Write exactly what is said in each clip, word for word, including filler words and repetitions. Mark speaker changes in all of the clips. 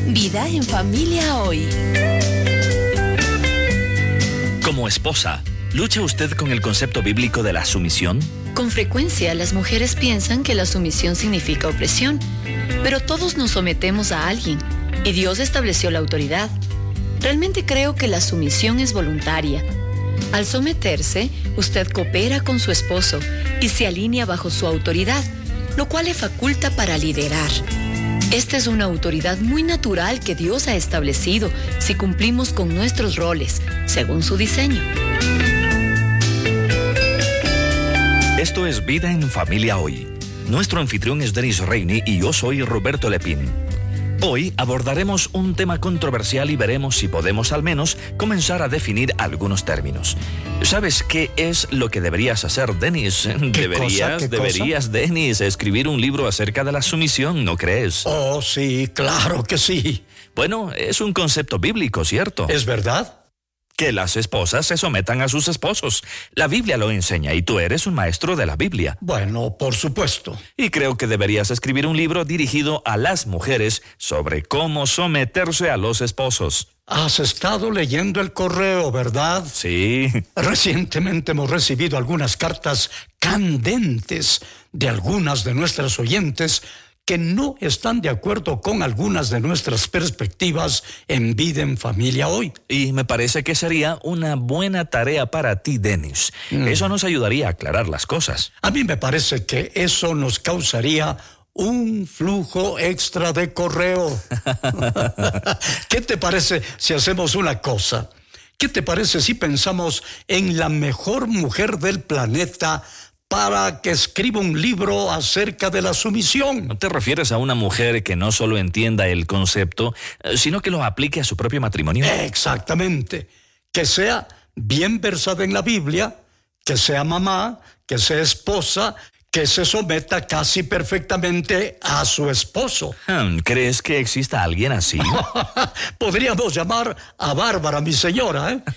Speaker 1: Vida en familia hoy.
Speaker 2: Como esposa, ¿lucha usted con el concepto bíblico de la sumisión?
Speaker 3: Con frecuencia, las mujeres piensan que la sumisión significa opresión, pero todos nos sometemos a alguien, y Dios estableció la autoridad. Realmente creo que la sumisión es voluntaria. Al someterse, usted coopera con su esposo y se alinea bajo su autoridad, lo cual le faculta para liderar. Esta es una autoridad muy natural que Dios ha establecido si cumplimos con nuestros roles, según su diseño.
Speaker 2: Esto es Vida en Familia Hoy. Nuestro anfitrión es Denis Reini y yo soy Roberto Lepín. Hoy abordaremos un tema controversial y veremos si podemos al menos comenzar a definir algunos términos. ¿Sabes qué es lo que deberías hacer, Denis? Deberías,
Speaker 4: cosa,
Speaker 2: deberías,
Speaker 4: cosa?
Speaker 2: Denis, escribir un libro acerca de la sumisión, ¿no crees?
Speaker 4: Oh, sí, claro que sí.
Speaker 2: Bueno, es un concepto bíblico, ¿cierto?
Speaker 4: ¿Es verdad?
Speaker 2: Que las esposas se sometan a sus esposos. La Biblia lo enseña y tú eres un maestro de la Biblia.
Speaker 4: Bueno, por supuesto.
Speaker 2: Y creo que deberías escribir un libro dirigido a las mujeres sobre cómo someterse a los esposos.
Speaker 4: Has estado leyendo el correo, ¿verdad?
Speaker 2: Sí.
Speaker 4: Recientemente hemos recibido algunas cartas candentes de algunas de nuestras oyentes que no están de acuerdo con algunas de nuestras perspectivas en Vida en Familia Hoy.
Speaker 2: Y me parece que sería una buena tarea para ti, Denis. Mm. Eso nos ayudaría a aclarar las cosas.
Speaker 4: A mí me parece que eso nos causaría un flujo extra de correo. ¿Qué te parece si hacemos una cosa? ¿Qué te parece si pensamos en la mejor mujer del planeta para que escriba un libro acerca de la sumisión?
Speaker 2: ¿No te refieres a una mujer que no solo entienda el concepto, sino que lo aplique a su propio matrimonio?
Speaker 4: Exactamente. Que sea bien versada en la Biblia, que sea mamá, que sea esposa, que se someta casi perfectamente a su esposo.
Speaker 2: ¿Crees que exista alguien así?
Speaker 4: Podríamos llamar a Bárbara, mi señora, ¿eh?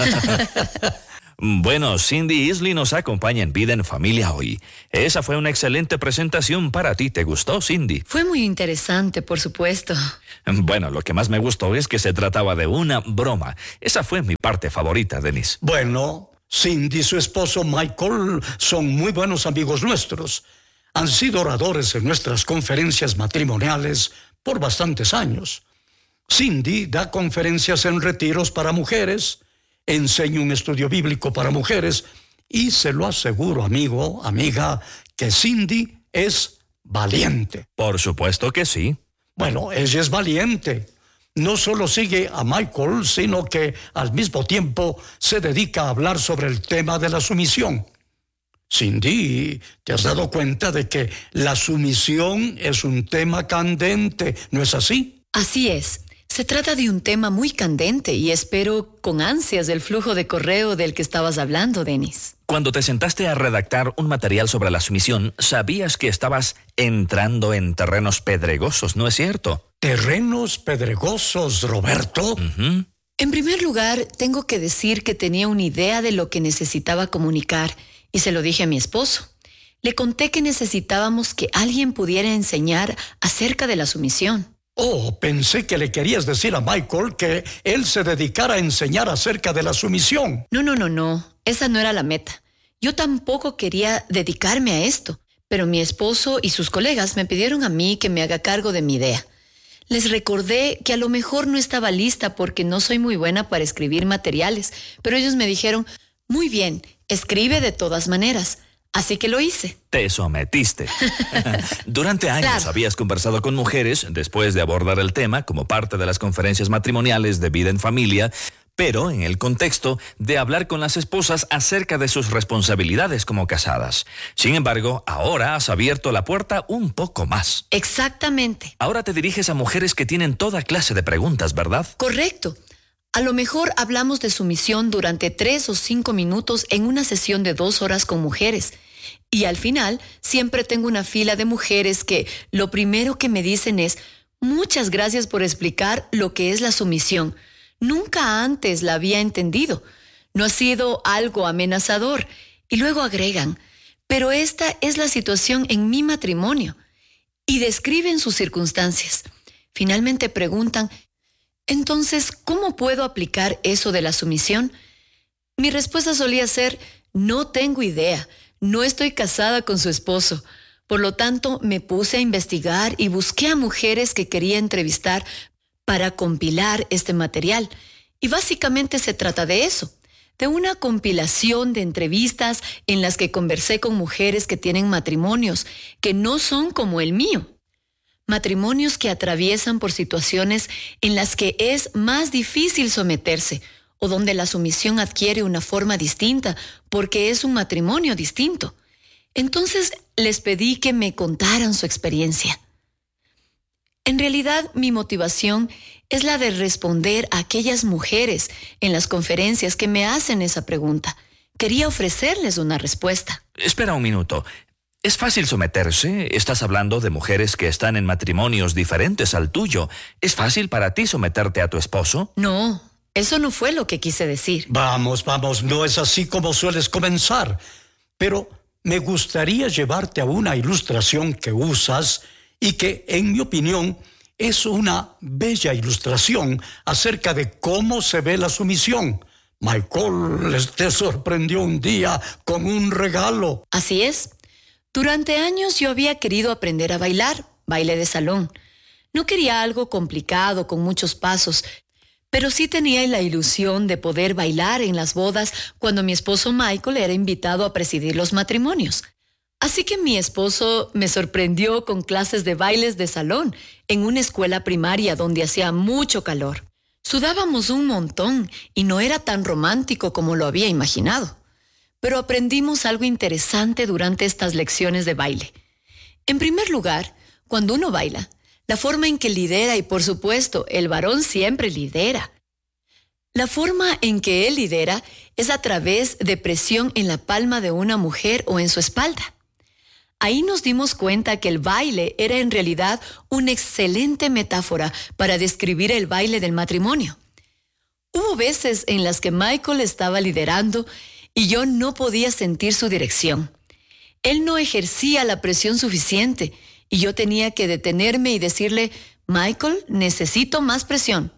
Speaker 2: Bueno, Cindy Isley nos acompaña en Vida en Familia Hoy. Esa fue una excelente presentación para ti. ¿Te gustó, Cindy?
Speaker 3: Fue muy interesante, por supuesto.
Speaker 2: Bueno, lo que más me gustó es que se trataba de una broma. Esa fue mi parte favorita, Denis.
Speaker 4: Bueno, Cindy y su esposo Michael son muy buenos amigos nuestros. Han sido oradores en nuestras conferencias matrimoniales por bastantes años. Cindy da conferencias en retiros para mujeres, enseña un estudio bíblico para mujeres y se lo aseguro, amigo, amiga, que Cindy es valiente.
Speaker 2: Por supuesto que sí.
Speaker 4: Bueno, ella es valiente. No solo sigue a Michael, sino que al mismo tiempo se dedica a hablar sobre el tema de la sumisión. Cindy, ¿te has dado cuenta de que la sumisión es un tema candente? ¿No es así?
Speaker 3: Así es. Se trata de un tema muy candente y espero con ansias el flujo de correo del que estabas hablando, Denis.
Speaker 2: Cuando te sentaste a redactar un material sobre la sumisión, sabías que estabas entrando en terrenos pedregosos, ¿no es cierto?
Speaker 4: ¿Terrenos pedregosos, Roberto?
Speaker 2: Uh-huh.
Speaker 3: En primer lugar, tengo que decir que tenía una idea de lo que necesitaba comunicar y se lo dije a mi esposo. Le conté que necesitábamos que alguien pudiera enseñar acerca de la sumisión.
Speaker 4: Oh, pensé que le querías decir a Michael que él se dedicara a enseñar acerca de la sumisión.
Speaker 3: No, no, no, no. Esa no era la meta. Yo tampoco quería dedicarme a esto, pero mi esposo y sus colegas me pidieron a mí que me haga cargo de mi idea. Les recordé que a lo mejor no estaba lista porque no soy muy buena para escribir materiales, pero ellos me dijeron, muy bien, escribe de todas maneras. Así que lo hice.
Speaker 2: Te sometiste. Durante años
Speaker 3: Claro.
Speaker 2: habías conversado con mujeres después de abordar el tema como parte de las conferencias matrimoniales de Vida en Familia, pero en el contexto de hablar con las esposas acerca de sus responsabilidades como casadas. Sin embargo, ahora has abierto la puerta un poco más.
Speaker 3: Exactamente.
Speaker 2: Ahora te diriges a mujeres que tienen toda clase de preguntas, ¿verdad?
Speaker 3: Correcto. A lo mejor hablamos de sumisión durante tres o cinco minutos en una sesión de dos horas con mujeres. Y al final, siempre tengo una fila de mujeres que lo primero que me dicen es, muchas gracias por explicar lo que es la sumisión. Nunca antes la había entendido. No ha sido algo amenazador. Y luego agregan, pero esta es la situación en mi matrimonio. Y describen sus circunstancias. Finalmente preguntan, entonces, ¿cómo puedo aplicar eso de la sumisión? Mi respuesta solía ser, no tengo idea, no estoy casada con su esposo. Por lo tanto, me puse a investigar y busqué a mujeres que quería entrevistar para compilar este material. Y básicamente se trata de eso, de una compilación de entrevistas en las que conversé con mujeres que tienen matrimonios que no son como el mío. Matrimonios que atraviesan por situaciones en las que es más difícil someterse o donde la sumisión adquiere una forma distinta porque es un matrimonio distinto. Entonces les pedí que me contaran su experiencia. En realidad, mi motivación es la de responder a aquellas mujeres en las conferencias que me hacen esa pregunta. Quería ofrecerles una respuesta.
Speaker 2: Espera un minuto. ¿Es fácil someterse? Estás hablando de mujeres que están en matrimonios diferentes al tuyo. ¿Es fácil para ti someterte a tu esposo?
Speaker 3: No, eso no fue lo que quise decir.
Speaker 4: Vamos, vamos, no es así como sueles comenzar. Pero me gustaría llevarte a una ilustración que usas y que, en mi opinión, es una bella ilustración acerca de cómo se ve la sumisión. Michael te sorprendió un día con un regalo.
Speaker 3: Así es. Durante años yo había querido aprender a bailar, baile de salón. No quería algo complicado con muchos pasos, pero sí tenía la ilusión de poder bailar en las bodas cuando mi esposo Michael era invitado a presidir los matrimonios. Así que mi esposo me sorprendió con clases de bailes de salón en una escuela primaria donde hacía mucho calor. Sudábamos un montón y no era tan romántico como lo había imaginado. Pero aprendimos algo interesante durante estas lecciones de baile. En primer lugar, cuando uno baila, la forma en que lidera, y por supuesto, el varón siempre lidera. La forma en que él lidera es a través de presión en la palma de una mujer o en su espalda. Ahí nos dimos cuenta que el baile era en realidad una excelente metáfora para describir el baile del matrimonio. Hubo veces en las que Michael estaba liderando y yo no podía sentir su dirección. Él no ejercía la presión suficiente y yo tenía que detenerme y decirle, Michael, necesito más presión.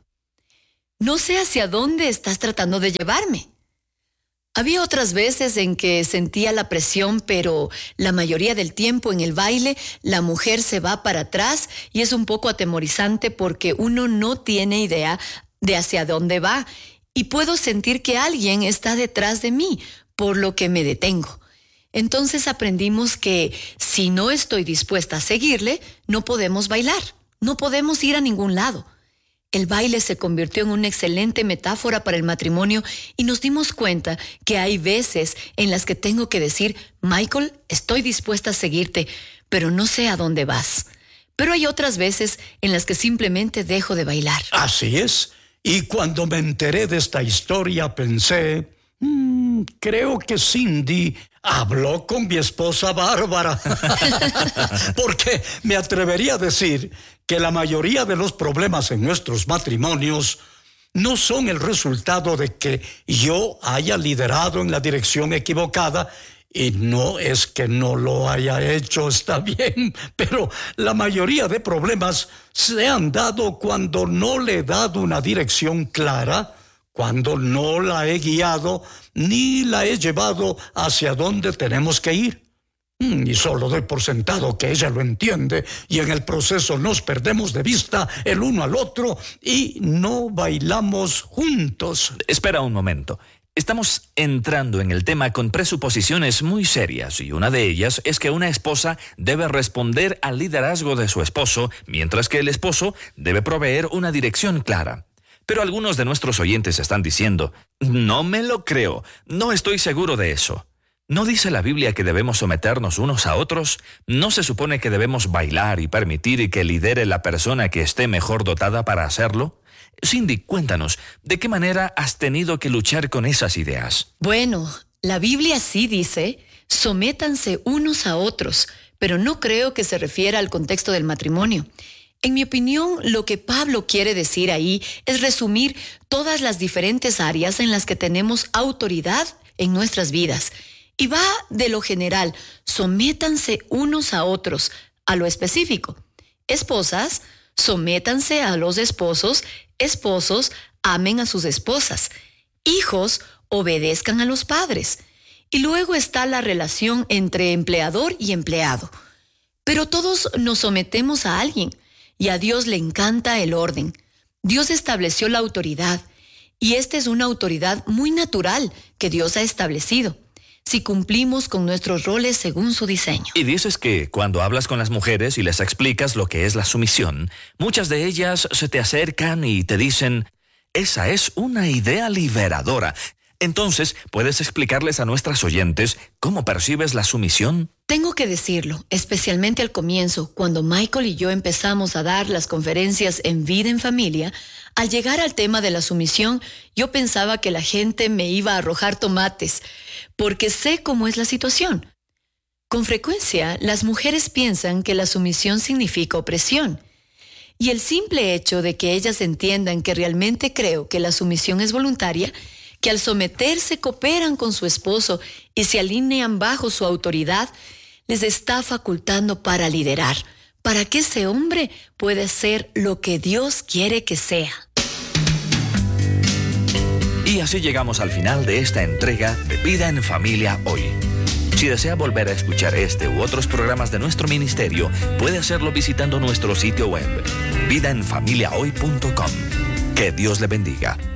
Speaker 3: No sé hacia dónde estás tratando de llevarme. Había otras veces en que sentía la presión, pero la mayoría del tiempo en el baile la mujer se va para atrás y es un poco atemorizante porque uno no tiene idea de hacia dónde va y puedo sentir que alguien está detrás de mí, por lo que me detengo. Entonces aprendimos que si no estoy dispuesta a seguirle, no podemos bailar, no podemos ir a ningún lado. El baile se convirtió en una excelente metáfora para el matrimonio y nos dimos cuenta que hay veces en las que tengo que decir, Michael, estoy dispuesta a seguirte, pero no sé a dónde vas. Pero hay otras veces en las que simplemente dejo de bailar.
Speaker 4: Así es. Y cuando me enteré de esta historia pensé, mmm, creo que Cindy habló con mi esposa Bárbara. Porque me atrevería a decir que la mayoría de los problemas en nuestros matrimonios no son el resultado de que yo haya liderado en la dirección equivocada. Y no es que no lo haya hecho, está bien, pero la mayoría de problemas se han dado cuando no le he dado una dirección clara, cuando no la he guiado ni la he llevado hacia donde tenemos que ir. Y solo doy por sentado que ella lo entiende y en el proceso nos perdemos de vista el uno al otro y no bailamos juntos.
Speaker 2: Espera un momento. Estamos entrando en el tema con presuposiciones muy serias y una de ellas es que una esposa debe responder al liderazgo de su esposo, mientras que el esposo debe proveer una dirección clara. Pero algunos de nuestros oyentes están diciendo, no me lo creo, no estoy seguro de eso. ¿No dice la Biblia que debemos someternos unos a otros? ¿No se supone que debemos bailar y permitir que lidere la persona que esté mejor dotada para hacerlo? Cindy, cuéntanos, ¿de qué manera has tenido que luchar con esas ideas?
Speaker 3: Bueno, la Biblia sí dice, sométanse unos a otros, pero no creo que se refiera al contexto del matrimonio. En mi opinión, lo que Pablo quiere decir ahí es resumir todas las diferentes áreas en las que tenemos autoridad en nuestras vidas. Y va de lo general, sométanse unos a otros, a lo específico. Esposas, sométanse a los esposos, esposos, amen a sus esposas, hijos, obedezcan a los padres. Y luego está la relación entre empleador y empleado. Pero todos nos sometemos a alguien, y a Dios le encanta el orden. Dios estableció la autoridad, y esta es una autoridad muy natural que Dios ha establecido, si cumplimos con nuestros roles según su diseño.
Speaker 2: Y dices que cuando hablas con las mujeres y les explicas lo que es la sumisión, muchas de ellas se te acercan y te dicen, esa es una idea liberadora. Entonces, ¿puedes explicarles a nuestras oyentes cómo percibes la sumisión?
Speaker 3: Tengo que decirlo, especialmente al comienzo, cuando Michael y yo empezamos a dar las conferencias en Vida en Familia, al llegar al tema de la sumisión, yo pensaba que la gente me iba a arrojar tomates, porque sé cómo es la situación. Con frecuencia, las mujeres piensan que la sumisión significa opresión. Y el simple hecho de que ellas entiendan que realmente creo que la sumisión es voluntaria, que al someterse cooperan con su esposo y se alinean bajo su autoridad, les está facultando para liderar, para que ese hombre pueda ser lo que Dios quiere que sea.
Speaker 2: Y así llegamos al final de esta entrega de Vida en Familia Hoy. Si desea volver a escuchar este u otros programas de nuestro ministerio, puede hacerlo visitando nuestro sitio web, vida en familia hoy punto com. Que Dios le bendiga.